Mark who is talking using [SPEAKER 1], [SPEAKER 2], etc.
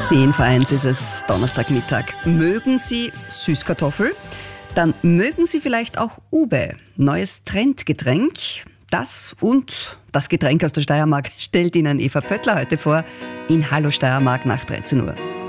[SPEAKER 1] 10:01 ist es, Donnerstagmittag. Mögen Sie Süßkartoffel? Dann mögen Sie vielleicht auch Ube, neues Trendgetränk. Das und das Getränk aus der Steiermark stellt Ihnen Eva Pöttler heute vor in Hallo Steiermark nach 13 Uhr.